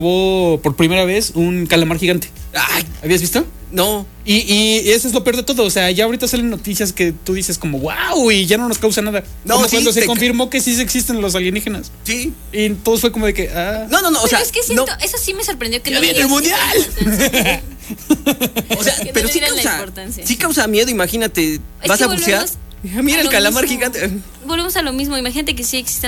por primera vez un calamar gigante. Ay, ¿Habías visto? no. Y eso es lo peor de todo. O sea, ya ahorita salen noticias que tú dices como wow y ya no nos causa nada. No, como sí, cuando se confirmó que sí existen los alienígenas. Sí. Y todos fue como de que No, o Pero sea, es que siento, no. eso sí me sorprendió que ¡Ya no viene le el dieras O sea, que no pero le sí dieran la causa, importancia. sí causa miedo, imagínate, vas que a bucear. volvemos Mira a el lo calamar mismo. gigante. Volvemos a lo mismo. Imagínate que sí existen